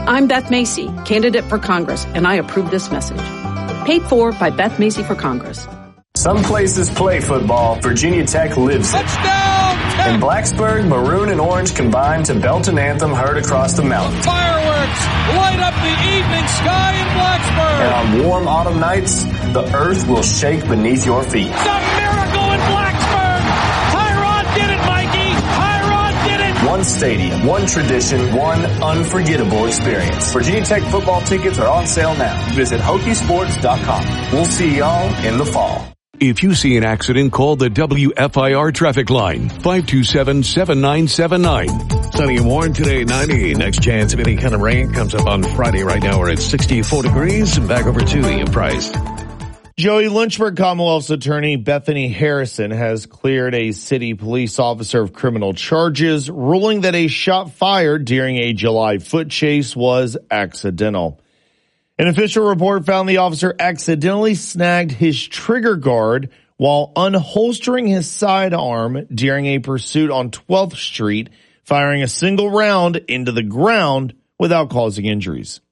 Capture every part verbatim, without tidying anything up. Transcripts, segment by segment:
I'm Beth Macy, candidate for Congress, and I approve this message. Paid for by Beth Macy for Congress. Some places play football. Virginia Tech lives it. Touchdown! In Blacksburg, maroon and orange combine to belt an anthem heard across the mountains. Fireworks light up the evening sky in Blacksburg. And on warm autumn nights, the earth will shake beneath your feet. It's a miracle in Blacksburg! Tyrod did it, Mikey! Tyrod did it! One stadium, one tradition, one unforgettable experience. Virginia Tech football tickets are on sale now. Visit Hokie Sports dot com. We'll see y'all in the fall. If you see an accident, call the W F I R traffic line, five two seven, seven nine seven nine. Sunny and warm today, ninety. Next chance of any kind of rain comes up on Friday. Right now we're at sixty-four degrees. And back over to Ian Price. Joey Lynchburg Commonwealth's attorney Bethany Harrison has cleared a city police officer of criminal charges, ruling that a shot fired during a July foot chase was accidental. An official report found the officer accidentally snagged his trigger guard while unholstering his sidearm during a pursuit on twelfth street, firing a single round into the ground without causing injuries.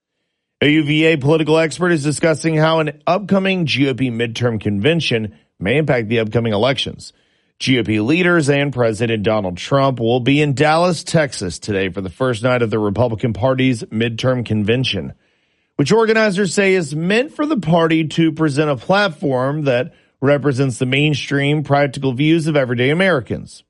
A U V A political expert is discussing how an upcoming G O P midterm convention may impact the upcoming elections. G O P leaders and President Donald Trump will be in Dallas, Texas today for the first night of the Republican Party's midterm convention, which organizers say is meant for the party to present a platform that represents the mainstream practical views of everyday Americans.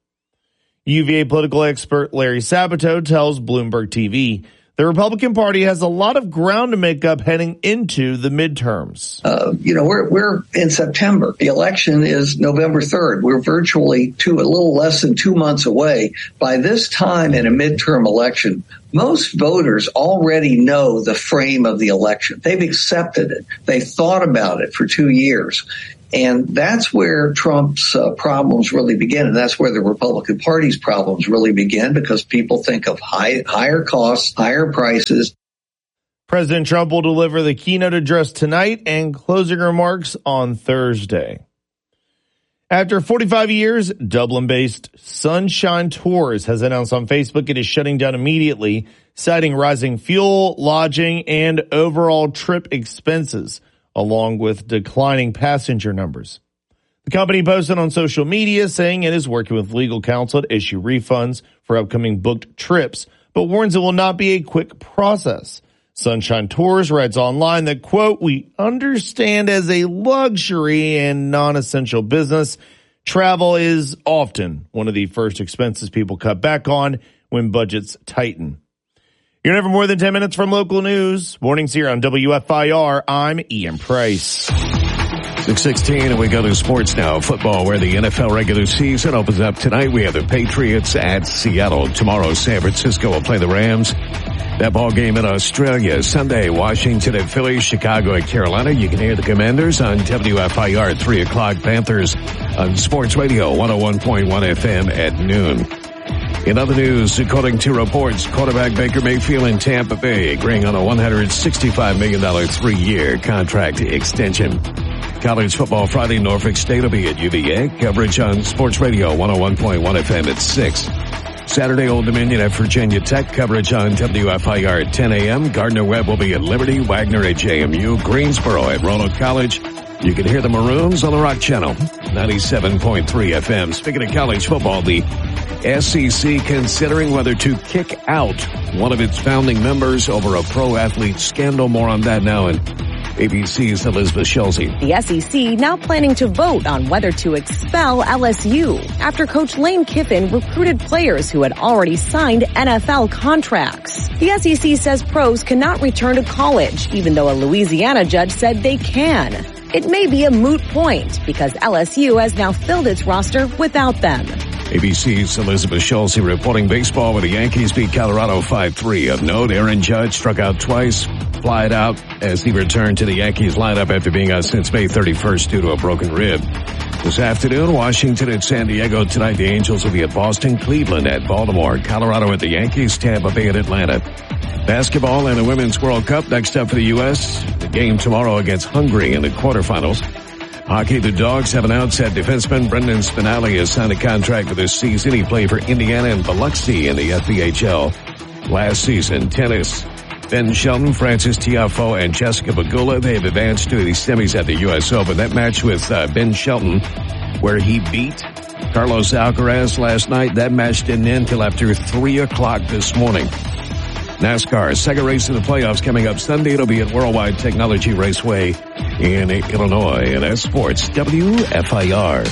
U V A political expert Larry Sabato tells Bloomberg T V the Republican Party has a lot of ground to make up heading into the midterms. Uh, you know, we're we're in September. The election is November third. We're virtually two, a little less than two months away. By this time in a midterm election, most voters already know the frame of the election. They've accepted it. They thought about it for two years. And that's where Trump's uh, problems really begin. And that's where the Republican Party's problems really begin, because people think of high, higher costs, higher prices. President Trump will deliver the keynote address tonight and closing remarks on Thursday. After forty-five years, Dublin-based Sunshine Tours has announced on Facebook it is shutting down immediately, citing rising fuel, lodging, and overall trip expenses, along with declining passenger numbers. The company posted on social media saying it is working with legal counsel to issue refunds for upcoming booked trips, but warns it will not be a quick process. Sunshine Tours writes online that, quote, "We understand as a luxury and non-essential business, travel is often one of the first expenses people cut back on when budgets tighten." You're never more than ten minutes from local news. Mornings here on W F I R. I'm Ian Price. six sixteen, and we go to sports now. Football, where the N F L regular season opens up tonight. We have the Patriots at Seattle. Tomorrow, San Francisco will play the Rams. That ball game in Australia. Sunday, Washington at Philly, Chicago at Carolina. You can hear the Commanders on W F I R at three o'clock. Panthers on Sports Radio one oh one point one F M at noon. In other news, according to reports, quarterback Baker Mayfield in Tampa Bay agreeing on a one hundred sixty-five million dollars three-year contract extension. College football Friday, Norfolk State will be at U V A. Coverage on Sports Radio one oh one point one F M at six. Saturday, Old Dominion at Virginia Tech. Coverage on W F I R at ten a.m. Gardner-Webb will be at Liberty. Wagner at J M U. Greensboro at Roanoke College. You can hear the Maroons on the Rock Channel, ninety-seven point three F M. Speaking of college football, the S E C considering whether to kick out one of its founding members over a pro athlete scandal. More on that now in A B C's Elizabeth Schulze. The S E C now planning to vote on whether to expel L S U after Coach Lane Kiffin recruited players who had already signed N F L contracts. The S E C says pros cannot return to college, even though a Louisiana judge said they can. It may be a moot point because L S U has now filled its roster without them. A B C's Elizabeth Schulze reporting baseball, where the Yankees beat Colorado five three. Of note, Aaron Judge struck out twice, flied out as he returned to the Yankees lineup after being out since May thirty-first due to a broken rib. This afternoon, Washington at San Diego. Tonight, the Angels will be at Boston, Cleveland at Baltimore, Colorado at the Yankees, Tampa Bay at Atlanta. Basketball and the Women's World Cup next up for the U S. The game tomorrow against Hungary in the quarterfinals. Hockey, the Dogs have announced that defenseman Brendan Spinelli has signed a contract for this season. He played for Indiana and Biloxi in the F B H L last season. Tennis, Ben Shelton, Francis Tiafoe, and Jessica Pegula, they have advanced to the semis at the U S Open. That match with uh, Ben Shelton, where he beat Carlos Alcaraz last night, that match didn't end until after three o'clock this morning. NASCAR, second race of the playoffs coming up Sunday. It'll be at Worldwide Technology Raceway in Illinois. And that's Sports, W F I R.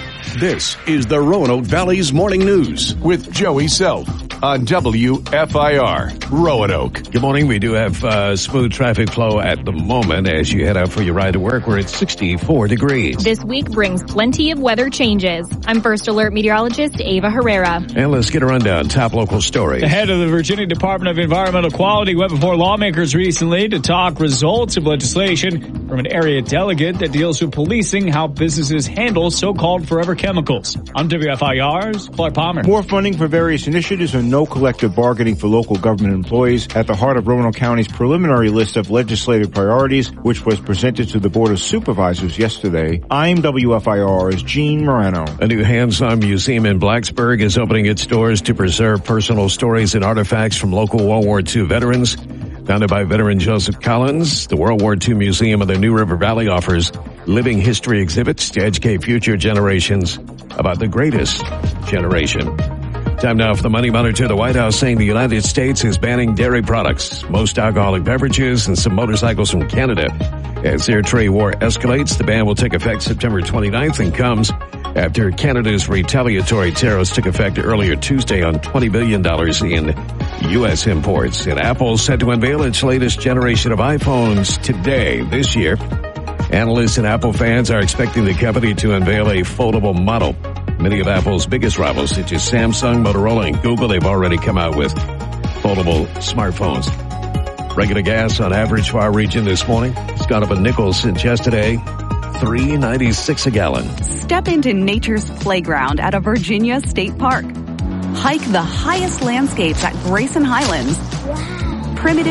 This is the Roanoke Valley's Morning News with Joey Self on W F I R, Roanoke. Good morning. We do have uh, smooth traffic flow at the moment as you head out for your ride to work. We're at sixty-four degrees. This week brings plenty of weather changes. I'm First Alert meteorologist Ava Herrera. And let's get a rundown. Top local stories. The head of the Virginia Department of Environmental Quality went before lawmakers recently to talk results of legislation from an area delegate that deals with policing how businesses handle so-called forever chemicals. I'm W F I R's Clark Palmer. More funding for various initiatives and no collective bargaining for local government employees at the heart of Roanoke County's preliminary list of legislative priorities, which was presented to the Board of Supervisors yesterday. I'm W F I R's Gene Morano. A new hands-on museum in Blacksburg is opening its doors to preserve personal stories and artifacts from local World War Two veterans. Founded by veteran Joseph Collins, the World War Two Museum of the New River Valley offers living history exhibits to educate future generations about the greatest generation. Time now for the Money Monitor. The White House saying the United States is banning dairy products, most alcoholic beverages, and some motorcycles from Canada. As their trade war escalates, the ban will take effect September twenty-ninth and comes after Canada's retaliatory tariffs took effect earlier Tuesday on twenty billion dollars in U S imports. And Apple set to unveil its latest generation of iPhones today, this year. Analysts and Apple fans are expecting the company to unveil a foldable model. Many of Apple's biggest rivals, such as Samsung, Motorola, and Google, they've already come out with foldable smartphones. Regular gas on average for our region this morning. It's gone up a nickel since yesterday. three ninety-six a gallon. Step into nature's playground at a Virginia state park. Hike the highest landscapes at Grayson Highlands. Wow. Primitive